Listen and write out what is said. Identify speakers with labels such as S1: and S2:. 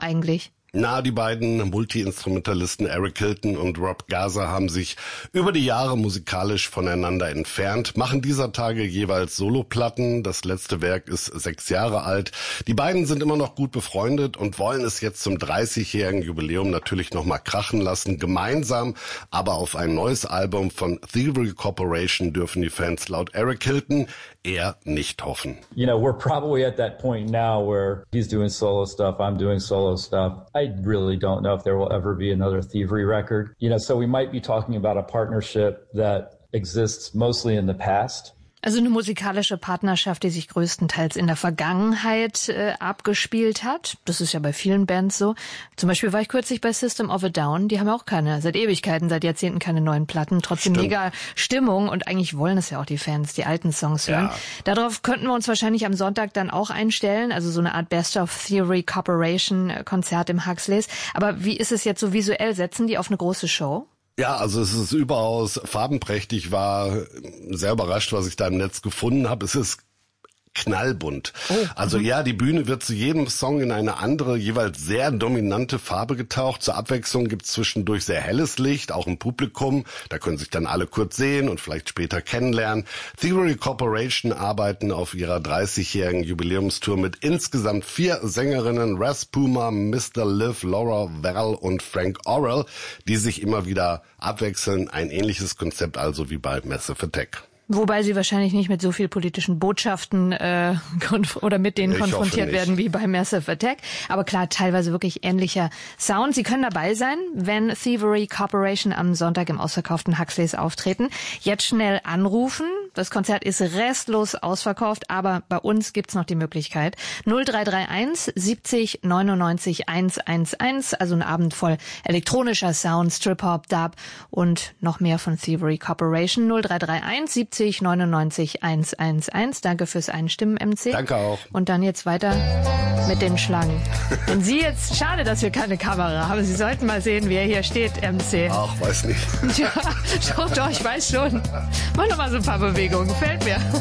S1: eigentlich?
S2: Na, die beiden Multi-Instrumentalisten Eric Hilton und Rob Garza haben sich über die Jahre musikalisch voneinander entfernt, machen dieser Tage jeweils Soloplatten. Das letzte Werk ist 6 Jahre alt. Die beiden sind immer noch gut befreundet und wollen es jetzt zum 30-jährigen Jubiläum natürlich nochmal krachen lassen. Gemeinsam, aber auf ein neues Album von Thievery Corporation dürfen die Fans laut Eric Hilton eher nicht hoffen.
S3: You know, we're probably at that point now where he's doing solo stuff, I'm doing solo stuff. I really don't know if there will ever be another Thievery record. You know, so we might be talking about a partnership that exists mostly in the past.
S1: Also eine musikalische Partnerschaft, die sich größtenteils in der Vergangenheit abgespielt hat. Das ist ja bei vielen Bands so. Zum Beispiel war ich kürzlich bei System of a Down. Die haben auch seit Ewigkeiten, seit Jahrzehnten keine neuen Platten. Trotzdem mega Stimmung und eigentlich wollen es ja auch die Fans, die alten Songs hören. Ja. Darauf könnten wir uns wahrscheinlich am Sonntag dann auch einstellen. Also so eine Art Best of Thievery Corporation Konzert im Huxleys. Aber wie ist es jetzt so visuell? Setzen die auf eine große Show?
S2: Ja, also es ist überaus farbenprächtig, war sehr überrascht, was ich da im Netz gefunden habe. Es ist knallbunt. Also ja, die Bühne wird zu jedem Song in eine andere, jeweils sehr dominante Farbe getaucht. Zur Abwechslung gibt's zwischendurch sehr helles Licht, auch im Publikum. Da können sich dann alle kurz sehen und vielleicht später kennenlernen. Thievery Corporation arbeiten auf ihrer 30-jährigen Jubiläumstour mit insgesamt 4 Sängerinnen, Raz Puma, Mr. Liv, Laura Val und Frank Orrell, die sich immer wieder abwechseln. Ein ähnliches Konzept also wie bei Massive Attack.
S1: Wobei sie wahrscheinlich nicht mit so viel politischen Botschaften oder mit denen konfrontiert werden wie bei Massive Attack. Aber klar, teilweise wirklich ähnlicher Sound. Sie können dabei sein, wenn Thievery Corporation am Sonntag im ausverkauften Huxleys auftreten. Jetzt schnell anrufen. Das Konzert ist restlos ausverkauft, aber bei uns gibt's noch die Möglichkeit. 0331 70 99 111, also ein Abend voll elektronischer Sound, Strip-Hop, Dub und noch mehr von Thievery Corporation. 0331 70 99 111. Danke fürs Einstimmen, MC.
S2: Danke auch.
S1: Und dann jetzt weiter mit den Schlangen. Und Sie jetzt, schade, dass wir keine Kamera haben. Sie sollten mal sehen, wie er hier steht, MC.
S2: Ach, weiß nicht.
S1: Ja, doch, ich weiß schon. Mach noch mal so ein paar Bewegungen. Gefällt mir.